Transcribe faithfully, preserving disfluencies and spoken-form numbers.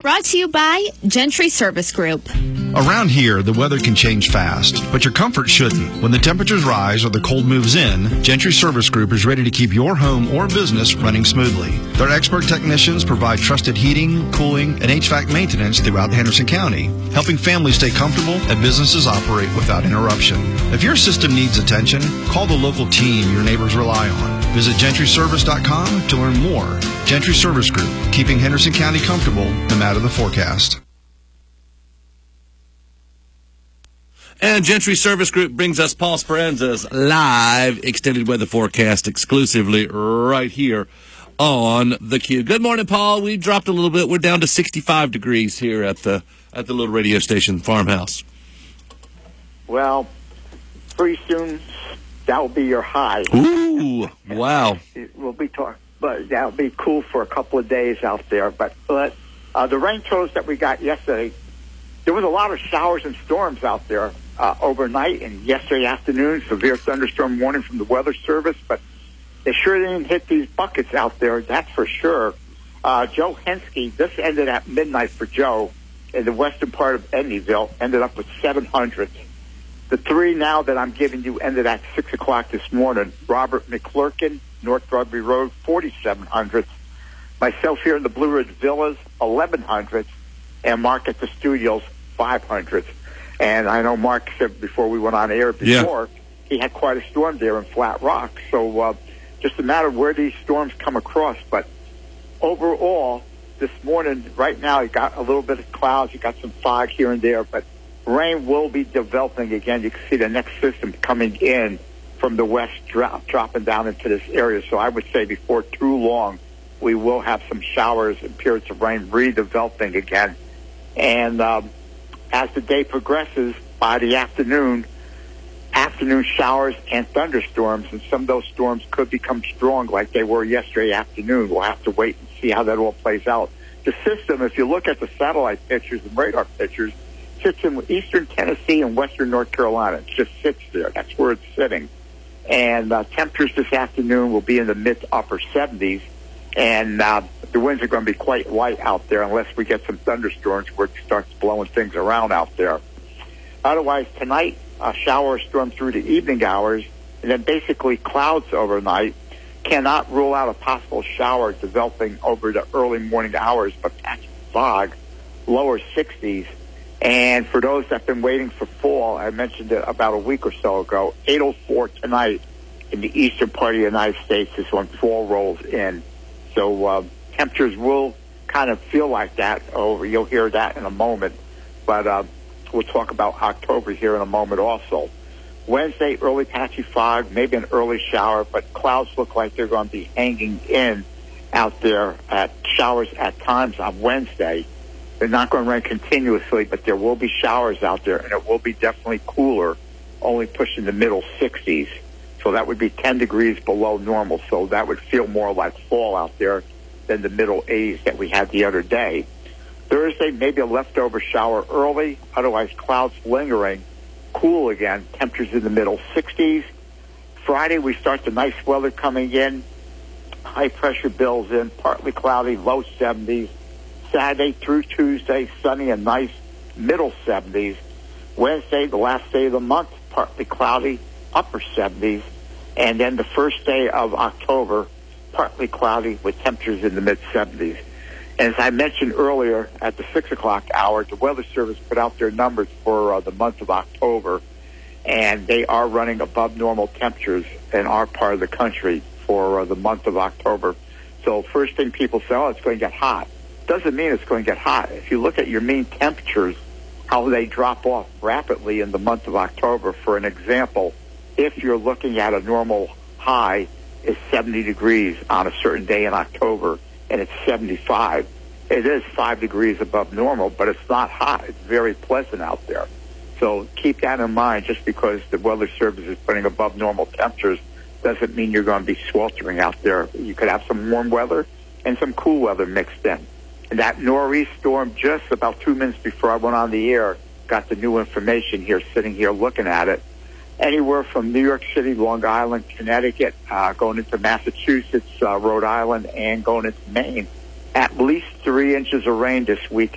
Brought to you by Gentry Service Group. Around here, the weather can change fast, but your comfort shouldn't. When the temperatures rise or the cold moves in, Gentry Service Group is ready to keep your home or business running smoothly. Their expert technicians provide trusted heating, cooling, and H V A C maintenance throughout Henderson County, helping families stay comfortable and businesses operate without interruption. If your system needs attention, call the local team your neighbors rely on. Visit gentry service dot com to learn more. Gentry Service Group, keeping Henderson County comfortable no matter the forecast. And Gentry Service Group brings us Paul Speranza's live extended weather forecast exclusively right here on the Q. Good morning, Paul. We dropped a little bit. We're down to sixty-five degrees here at the at the little radio station farmhouse. Well, pretty soon that will be your high. Ooh, wow. It will be talk, but that'll be cool for a couple of days out there. But but uh, the rain totals that we got yesterday, there was a lot of showers and storms out there uh, overnight and yesterday afternoon. Severe thunderstorm warning from the Weather Service, but they sure didn't hit these buckets out there. That's for sure. Uh, Joe Henske, this ended at midnight for Joe in the western part of Edneyville, ended up with seven hundred. The three now that I'm giving you ended at six o'clock this morning. Robert McClurkin, North Rugby Road, forty-seven hundred. Myself here in the Blue Ridge Villas, eleven hundred. And Mark at the studios, five hundred. And I know Mark said before we went on air before, yeah. he had quite a storm there in Flat Rock. So uh, just a matter of where these storms come across. But overall, this morning, right now, you got a little bit of clouds. You got some fog here and there. But rain will be developing again. You can see the next system coming in from the west, drop, dropping down into this area. So I would say before too long, we will have some showers and periods of rain redeveloping again. And um, as the day progresses, by the afternoon, afternoon showers and thunderstorms, and some of those storms could become strong like they were yesterday afternoon. We'll have to wait and see how that all plays out. The system, if you look at the satellite pictures and radar pictures, sits in eastern Tennessee and western North Carolina. It just sits there. That's where it's sitting. And uh, temperatures this afternoon will be in the mid to upper seventies. And uh, the winds are going to be quite light out there unless we get some thunderstorms where it starts blowing things around out there. Otherwise, tonight, a shower or storm through the evening hours, and then basically clouds overnight. Cannot rule out a possible shower developing over the early morning hours, but patchy fog, lower sixties. And for those that have been waiting for fall, I mentioned it about a week or so ago, eight oh four tonight in the eastern part of the United States is when fall rolls in. So uh, temperatures will kind of feel like that over. You'll hear that in a moment. But uh, we'll talk about October here in a moment also. Wednesday, early patchy fog, maybe an early shower, but clouds look like they're going to be hanging in out there at showers at times on Wednesday. They're not going to rain continuously, but there will be showers out there, and it will be definitely cooler, only pushing the middle sixties. So that would be ten degrees below normal. So that would feel more like fall out there than the middle eighties that we had the other day. Thursday, maybe a leftover shower early, otherwise clouds lingering, cool again, temperatures in the middle sixties. Friday, we start the nice weather coming in, high pressure bills in, partly cloudy, low seventies. Saturday through Tuesday, sunny and nice, middle seventies. Wednesday, the last day of the month, partly cloudy, upper seventies. And then the first day of October, partly cloudy with temperatures in the mid-seventies. And as I mentioned earlier, at the six o'clock hour, the Weather Service put out their numbers for uh, the month of October, and they are running above normal temperatures in our part of the country for uh, the month of October. So first thing people say, oh, it's going to get hot. Doesn't mean it's going to get hot. If you look at your mean temperatures, how they drop off rapidly in the month of October, for an example, if you're looking at a normal high is seventy degrees on a certain day in October, and it's seventy-five. It is five degrees above normal, but it's not hot. It's very pleasant out there. So keep that in mind. Just because the Weather Service is putting above normal temperatures doesn't mean you're going to be sweltering out there. You could have some warm weather and some cool weather mixed in. And that nor'east storm, just about two minutes before I went on the air, got the new information here, sitting here looking at it. Anywhere from New York City, Long Island, Connecticut, uh, going into Massachusetts, uh, Rhode Island, and going into Maine. At least three inches of rain this week.